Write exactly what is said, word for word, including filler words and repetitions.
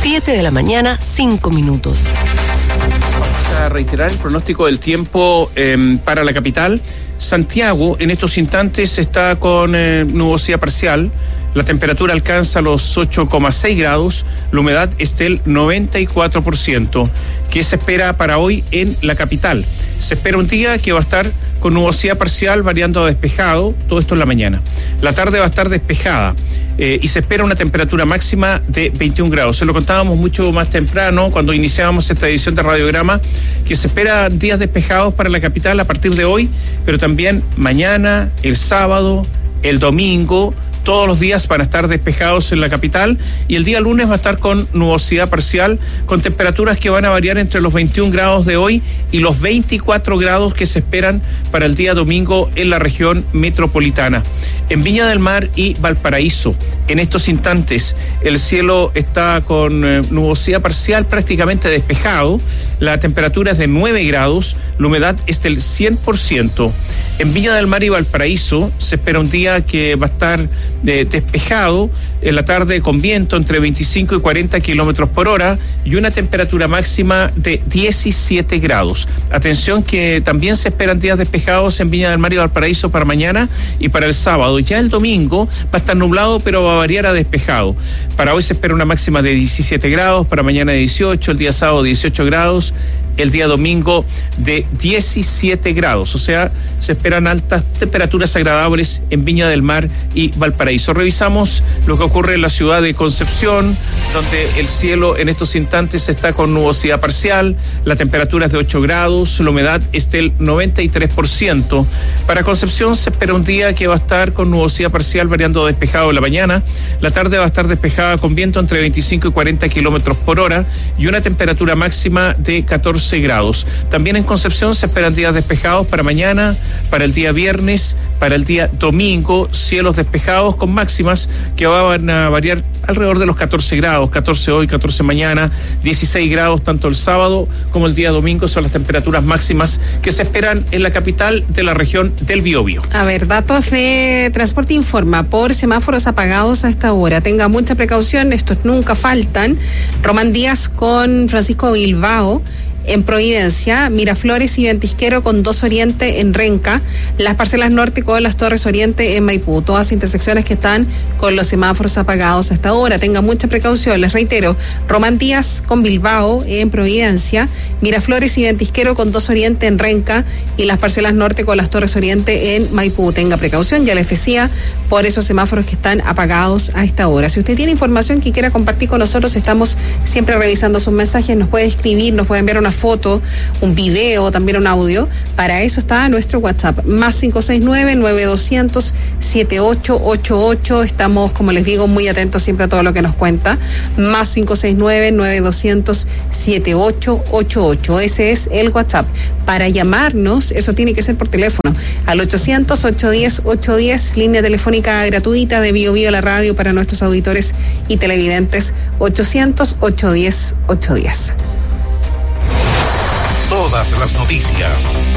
siete de la mañana, cinco minutos. Vamos a reiterar el pronóstico del tiempo eh, para la capital. Santiago en estos instantes está con eh, nubosidad parcial. La temperatura alcanza los ocho coma seis grados, la humedad es del noventa y cuatro por ciento. ¿Qué se espera para hoy en la capital? Se espera un día que va a estar con nubosidad parcial variando a despejado, todo esto en la mañana. La tarde va a estar despejada eh, y se espera una temperatura máxima de veintiún grados. Se lo contábamos mucho más temprano cuando iniciábamos esta edición de Radiograma, que se espera días despejados para la capital a partir de hoy, pero también mañana, el sábado, el domingo. Todos los días van a estar despejados en la capital y el día lunes va a estar con nubosidad parcial, con temperaturas que van a variar entre los veintiún grados de hoy y los veinticuatro grados que se esperan para el día domingo en la región metropolitana. En Viña del Mar y Valparaíso, en estos instantes, el cielo está con eh, nubosidad parcial prácticamente despejado, la temperatura es de nueve grados, la humedad es del cien por ciento. En Viña del Mar y Valparaíso se espera un día que va a estar eh, despejado, en la tarde con viento entre veinticinco y cuarenta kilómetros por hora y una temperatura máxima de diecisiete grados. Atención que también se esperan días despejados en Viña del Mar y Valparaíso para mañana y para el sábado. Ya el domingo va a estar nublado, pero va a variar a despejado. Para hoy se espera una máxima de diecisiete grados, para mañana dieciocho, el día sábado dieciocho grados, el día domingo de diecisiete grados, o sea, se esperan altas temperaturas agradables en Viña del Mar y Valparaíso. Revisamos lo que ocurre en la ciudad de Concepción, donde el cielo en estos instantes está con nubosidad parcial, la temperatura es de ocho grados, la humedad es del noventa y tres por ciento. Para Concepción se espera un día que va a estar con nubosidad parcial variando despejado en la mañana, la tarde va a estar despejada con viento entre veinticinco y cuarenta kilómetros por hora y una temperatura máxima de catorce grados. También en Concepción se esperan días despejados para mañana, para el día viernes, para el día domingo, cielos despejados con máximas que van a variar alrededor de los catorce grados, catorce hoy, catorce mañana, dieciséis grados tanto el sábado como el día domingo son las temperaturas máximas que se esperan en la capital de la región del Biobío. A ver, datos de Transporte informa por semáforos apagados a esta hora. Tenga mucha precaución, estos nunca faltan. Román Díaz con Francisco Bilbao en Providencia, Miraflores y Ventisquero con dos Oriente en Renca, las parcelas norte con las Torres Oriente en Maipú, todas intersecciones que están con los semáforos apagados hasta ahora. Tenga mucha precaución, les reitero, Román Díaz con Bilbao en Providencia, Miraflores y Ventisquero con dos Oriente en Renca y las parcelas norte con las Torres Oriente en Maipú. Tenga precaución, ya les decía, por esos semáforos que están apagados a esta hora. Si usted tiene información que quiera compartir con nosotros, estamos siempre revisando sus mensajes, nos puede escribir, nos puede enviar una foto, un video, también un audio. Para eso está nuestro WhatsApp, más cinco seis nueve, nueve dos cero cero, siete ocho ocho ocho. Estamos, como les digo, muy atentos siempre a todo lo que nos cuenta. Más cinco seis nueve, nueve dos cero cero, siete ocho ocho ocho. Ese es el WhatsApp. Para llamarnos, eso tiene que ser por teléfono, al ochocientos, ochocientos diez, ochocientos diez, línea telefónica gratuita de Bio Bio la radio para nuestros auditores y televidentes, ochocientos, ochocientos diez, ochocientos diez. Todas las noticias.